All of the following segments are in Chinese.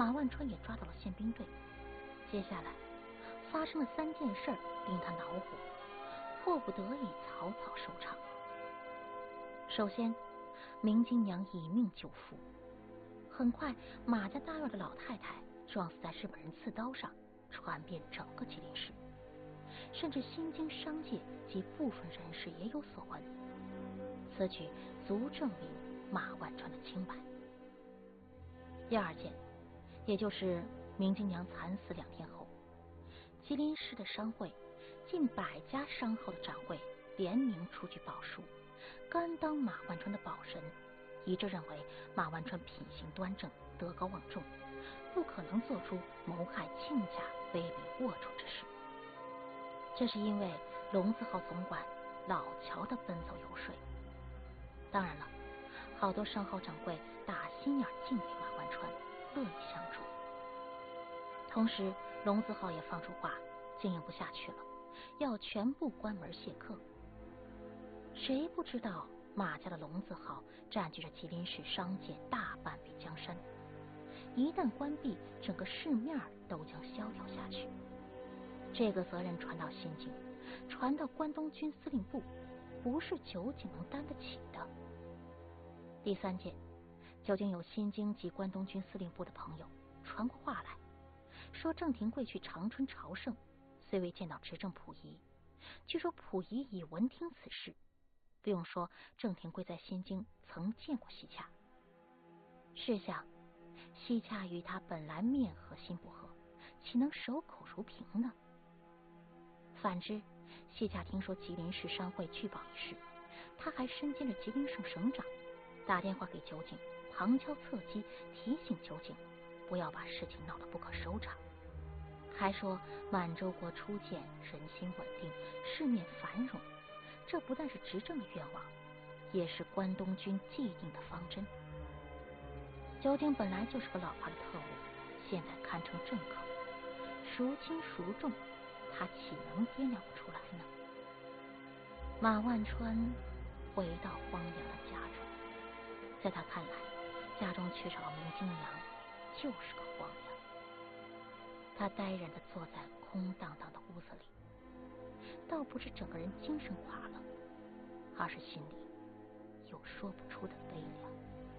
马万川也抓到了宪兵队。接下来发生了3件事令他恼火，迫不得已草草收场。首先，明金娘以命救父，很快马家大院的老太太撞死在日本人刺刀上，传遍整个吉林市，甚至新京商界及部分人士也有所闻。此举足证明马万川的清白。第二件，也就是明金娘惨死2天后，吉林市的商会近100家商号的掌柜联名出具报书，甘当马万川的保神，一致认为马万川品行端正，德高望重，不可能做出谋害亲家、卑鄙龌龊之事。这是因为龙字号总管老乔的奔走游说。当然了，好多商号掌柜打心眼敬佩马万川，乐意相助。同时龙字号也放出话，经营不下去了，要全部关门谢客。谁不知道马家的龙字号占据着吉林市商界大半壁江山，一旦关闭，整个市面都将萧条下去。这个责任传到新京，传到关东军司令部，不是酒井能担得起的。第3件，究竟有新京及关东军司令部的朋友传过话来，说郑廷贵去长春朝圣，虽未见到执政溥仪，据说溥仪已闻听此事。不用说，郑廷贵在新京曾见过西洽。试想，西洽与他本来面和心不和，岂能守口如瓶呢？反之，西洽听说吉林市商会拒保一事，他还身兼着吉林省省长，打电话给酒井，旁敲侧击提醒酒井不要把事情闹得不可收场，还说满洲国初建，人心稳定，市面繁荣，这不但是执政的愿望，也是关东军既定的方针。酒井本来就是个老牌的特务，现在堪称政客，孰轻孰重，他岂能掂量不出来呢？马万川回到荒凉的家中，在他看来，家中缺少明金娘就是个荒凉。他呆然地坐在空荡荡的屋子里，倒不是整个人精神垮了，而是心里有说不出的悲凉。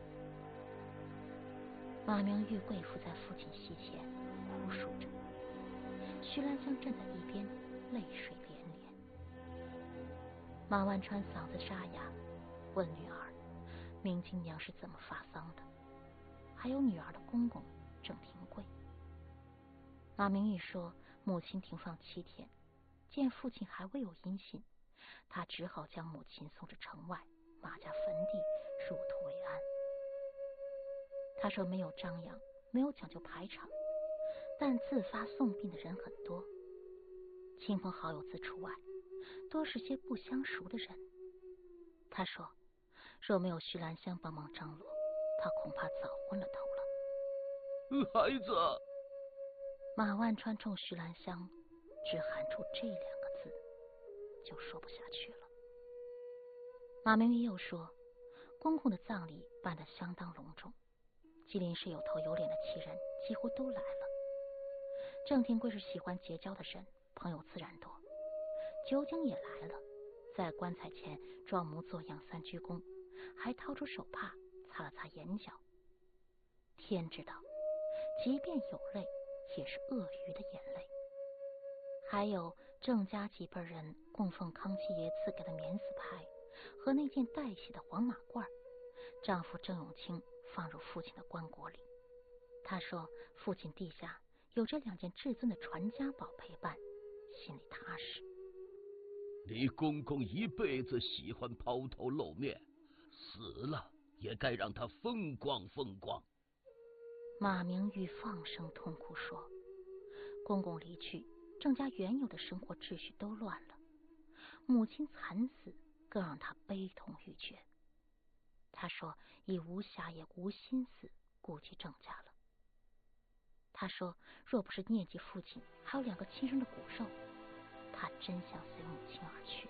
马明玉跪伏在父亲膝前哭诉着，徐兰香站在一边泪水连连。马万川嗓子沙哑，问女儿明金娘是怎么发丧的，还有女儿的公公郑廷贵。马明玉说母亲停放7天，见父亲还未有音信，他只好将母亲送至城外马家坟地入土为安。他说没有张扬，没有讲究排场，但自发送殡的人很多，亲朋好友自除外，多是些不相熟的人。他说若没有徐兰香帮忙张罗，他恐怕早昏了头了。 孩子， 马万川冲徐兰香只喊出这2个字，就说不下去了。马明玉又说公公的葬礼办得相当隆重，吉林市有头有脸的奇人几乎都来了。郑廷贵是喜欢结交的人，朋友自然多。酒井也来了，在棺材前装模作样3鞠躬，还掏出手帕擦了擦眼角。天知道，即便有泪，也是鳄鱼的眼泪。还有郑家几辈人供奉康熙爷赐给的免死牌和那件带血的黄马褂，丈夫郑永清放入父亲的棺椁里。他说父亲地下有这2件至尊的传家宝陪伴，心里踏实。 你公公一辈子喜欢抛头露面，死了也该让他风光风光。 马明玉放声痛哭说，公公离去，郑家原有的生活秩序都乱了，母亲惨死更让他悲痛欲绝。他说已无暇也无心思顾及郑家了。他说若不是念及父亲还有2个亲生的骨肉，他真想随母亲而去。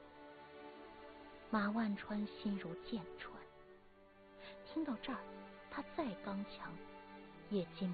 马万川心如剑穿，听到这儿，他再刚强也禁